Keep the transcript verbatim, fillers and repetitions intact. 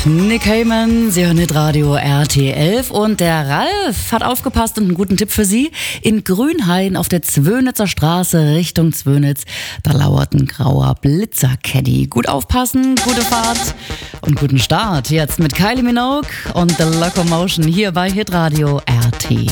Nick Heyman, Sie hören Hitradio R T elf und der Ralf hat aufgepasst und einen guten Tipp für Sie. In Grünhain auf der Zwönitzer Straße Richtung Zwönitz, da lauert ein grauer Blitzercaddy. Gut aufpassen, gute Fahrt und guten Start. Jetzt mit Kylie Minogue und The Locomotion hier bei Hitradio R T